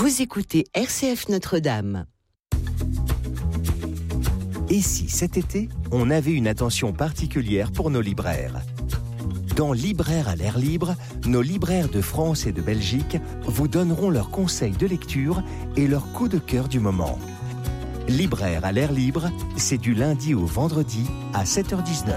Vous écoutez RCF Notre-Dame. Et si cet été, on avait une attention particulière pour nos libraires ? Dans Libraires à l'air libre, nos libraires de France et de Belgique vous donneront leurs conseils de lecture et leurs coups de cœur du moment. Libraires à l'air libre, c'est du lundi au vendredi à 7h19.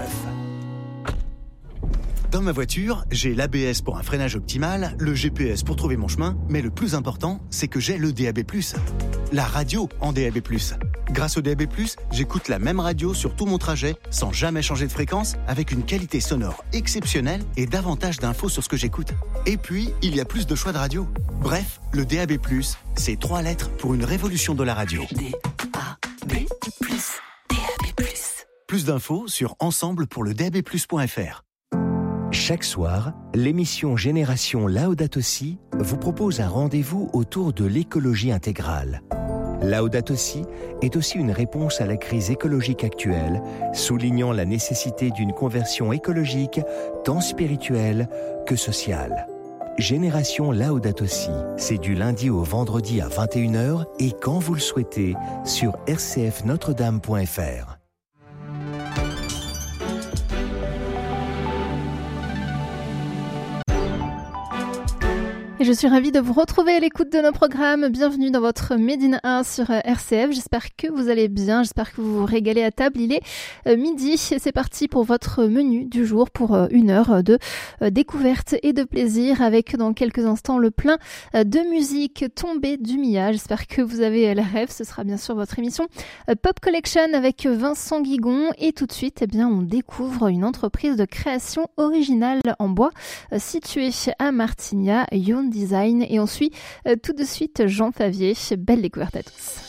Dans ma voiture, j'ai l'ABS pour un freinage optimal, le GPS pour trouver mon chemin, mais le plus important, c'est que j'ai le DAB+, la radio en DAB+. Grâce au DAB+, j'écoute la même radio sur tout mon trajet, sans jamais changer de fréquence, avec une qualité sonore exceptionnelle et davantage d'infos sur ce que j'écoute. Et puis, il y a plus de choix de radio. Bref, le DAB+, c'est 3 lettres pour une révolution de la radio. DAB+, DAB+. Plus d'infos sur ensemble-pour-le-DAB+.fr. Chaque soir, l'émission Génération Laudato Si vous propose un rendez-vous autour de l'écologie intégrale. Laudato Si est aussi une réponse à la crise écologique actuelle, soulignant la nécessité d'une conversion écologique tant spirituelle que sociale. Génération Laudato Si, c'est du lundi au vendredi à 21h et quand vous le souhaitez sur rcfnotredame.fr. Et je suis ravie de vous retrouver à l'écoute de nos programmes. Bienvenue dans votre Made in 1 sur RCF. J'espère que vous allez bien, j'espère que vous vous régalez à table. Il est midi et c'est parti pour votre menu du jour pour une heure de découverte et de plaisir avec dans quelques instants le plein de musique tombée du Mia. J'espère que vous avez la rêve. Ce sera bien sûr votre émission Pop Collection avec Vincent Guigon. Et tout de suite, on découvre une entreprise de création originale en bois située à Martigna, Youn Design, et on suit tout de suite Jean Favier. Belle découverte à tous.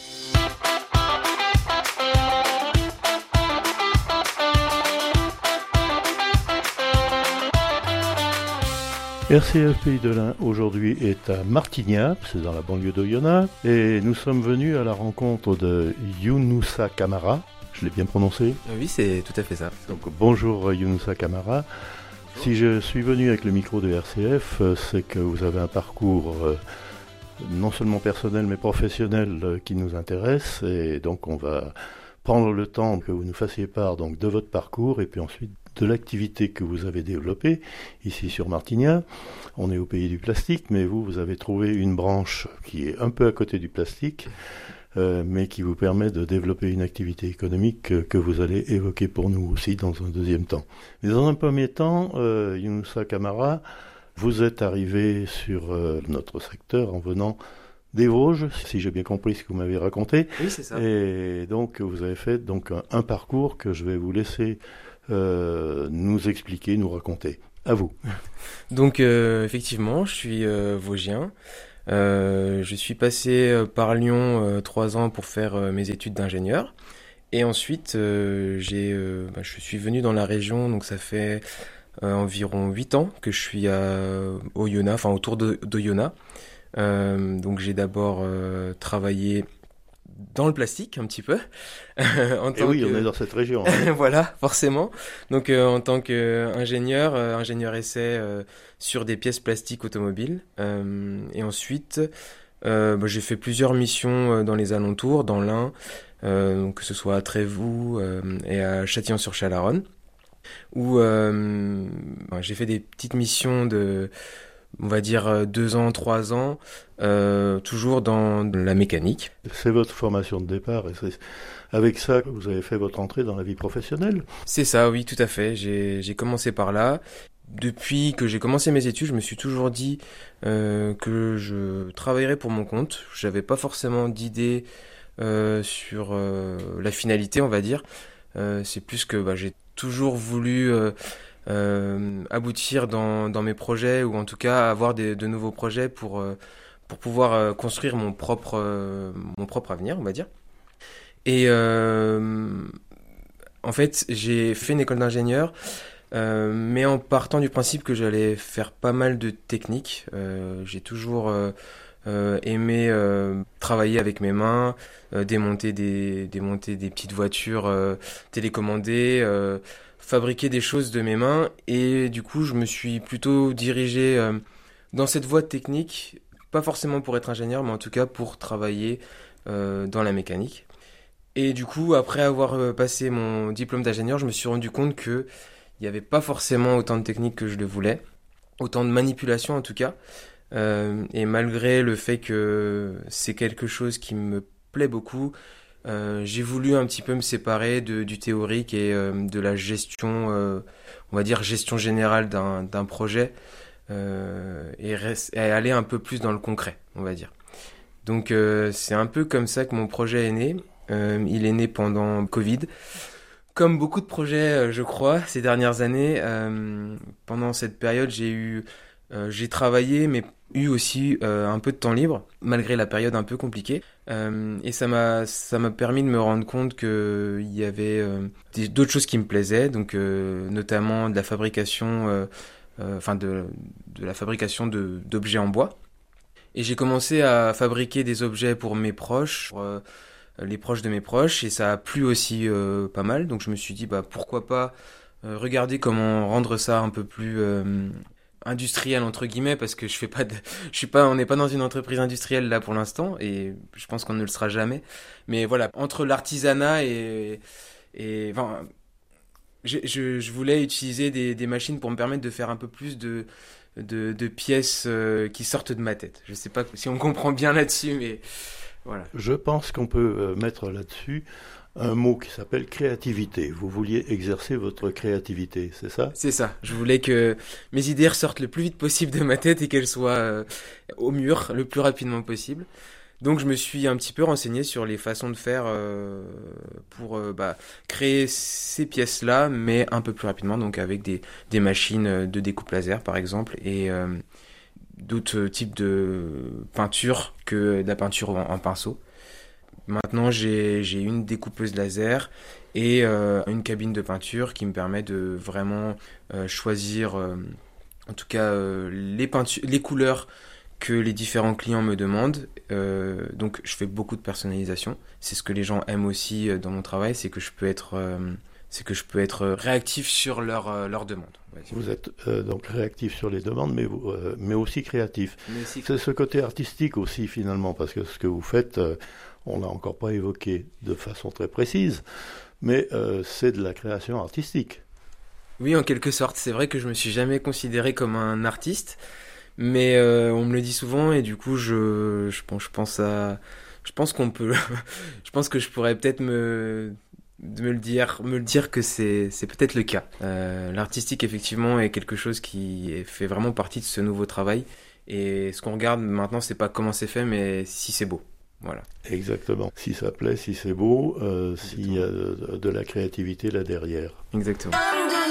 RCF Pays de l'Ain aujourd'hui est à Martigna, c'est dans la banlieue d'Oyonnax, et nous sommes venus à la rencontre de Younoussa Camara. Je l'ai bien prononcé ? Oui, c'est tout à fait ça. Donc bonjour Younoussa Camara. Si je suis venu avec le micro de RCF, c'est que vous avez un parcours non seulement personnel mais professionnel qui nous intéresse, et donc on va prendre le temps que vous nous fassiez part donc, de votre parcours et puis ensuite de l'activité que vous avez développée ici sur Martigna. On est au pays du plastique, mais vous avez trouvé une branche qui est un peu à côté du plastique, mais qui vous permet de développer une activité économique que vous allez évoquer pour nous aussi dans un deuxième temps. Mais dans un premier temps, Younoussa Camara, vous êtes arrivé sur notre secteur en venant des Vosges, si j'ai bien compris ce que vous m'avez raconté. Oui, c'est ça. Et donc, vous avez fait donc, un parcours que je vais vous laisser nous expliquer, nous raconter. À vous. Donc, effectivement, je suis vosgien. Je suis passé par Lyon 3 ans pour faire mes études d'ingénieur. Et ensuite, je suis venu dans la région, donc ça fait environ 8 ans que je suis à Oyonnax, enfin autour d'Oyonnax. Donc j'ai d'abord travaillé dans le plastique un petit peu. On est dans cette région. Hein. Voilà, forcément. Donc en tant qu'ingénieur, ingénieur essai sur des pièces plastiques automobiles. Et ensuite, j'ai fait plusieurs missions dans les alentours, dans l'Ain, que ce soit à Trévoux et à Châtillon-sur-Chalaronne, où j'ai fait des petites missions de, on va dire, 2 ans, 3 ans, toujours dans la mécanique. C'est votre formation de départ et c'est avec ça que vous avez fait votre entrée dans la vie professionnelle ? C'est ça, oui, tout à fait. J'ai commencé par là. Depuis que j'ai commencé mes études, je me suis toujours dit que je travaillerais pour mon compte. J'avais pas forcément d'idée sur la finalité, on va dire. C'est plus que j'ai toujours voulu aboutir dans mes projets, ou en tout cas avoir de nouveaux projets pour pouvoir construire mon propre avenir, on va dire. Et en fait, j'ai fait une école d'ingénieur, mais en partant du principe que j'allais faire pas mal de techniques. J'ai toujours aimé travailler avec mes mains, démonter des petites voitures télécommandées, fabriquer des choses de mes mains, et du coup je me suis plutôt dirigé dans cette voie technique pas forcément pour être ingénieur, mais en tout cas pour travailler dans la mécanique. Et du coup, après avoir passé mon diplôme d'ingénieur, je me suis rendu compte qu'il n'y avait pas forcément autant de techniques que je le voulais, autant de manipulation en tout cas. Et malgré le fait que c'est quelque chose qui me plaît beaucoup, j'ai voulu un petit peu me séparer du théorique et de la gestion, on va dire gestion générale d'un projet, et aller un peu plus dans le concret, on va dire. Donc c'est un peu comme ça que mon projet est né. Il est né pendant Covid. Comme beaucoup de projets, je crois, ces dernières années, pendant cette période, j'ai travaillé, mais eu aussi un peu de temps libre, malgré la période un peu compliquée. Et ça m'a permis de me rendre compte qu'il y avait d'autres choses qui me plaisaient, donc notamment de la fabrication, de la fabrication d'objets en bois. Et j'ai commencé à fabriquer des objets pour mes proches, les proches de mes proches, et ça a plu aussi pas mal. Donc je me suis dit, pourquoi pas regarder comment rendre ça un peu plus industriel entre guillemets, parce que on n'est pas dans une entreprise industrielle là pour l'instant, et je pense qu'on ne le sera jamais. Mais voilà, entre l'artisanat et enfin, je voulais utiliser des machines pour me permettre de faire un peu plus de pièces qui sortent de ma tête. Je sais pas si on comprend bien là-dessus, mais voilà. Je pense qu'on peut mettre là-dessus un mot qui s'appelle créativité. Vous vouliez exercer votre créativité, c'est ça ? C'est ça. Je voulais que mes idées ressortent le plus vite possible de ma tête et qu'elles soient au mur le plus rapidement possible. Donc je me suis un petit peu renseigné sur les façons de faire pour créer ces pièces-là, mais un peu plus rapidement, donc avec des machines de découpe laser par exemple, et d'autres types de peinture que de la peinture en pinceau. Maintenant j'ai une découpeuse laser et une cabine de peinture qui me permet de vraiment choisir en tout cas les couleurs que les différents clients me demandent. Donc je fais beaucoup de personnalisation. C'est ce que les gens aiment aussi dans mon travail, c'est que je peux être réactif sur leurs demandes. Vous êtes donc réactif sur les demandes, mais aussi créatif. C'est ce côté artistique aussi finalement, parce que ce que vous faites, on l'a encore pas évoqué de façon très précise, mais c'est de la création artistique. Oui, en quelque sorte. C'est vrai que je me suis jamais considéré comme un artiste, mais on me le dit souvent et du coup je pense que je pourrais peut-être me le dire que c'est peut-être le cas. L'artistique effectivement est quelque chose qui fait vraiment partie de ce nouveau travail, et ce qu'on regarde maintenant c'est pas comment c'est fait mais si c'est beau. Voilà. Exactement. Si ça plaît, si c'est beau, s'il y a de la créativité là derrière. Exactement.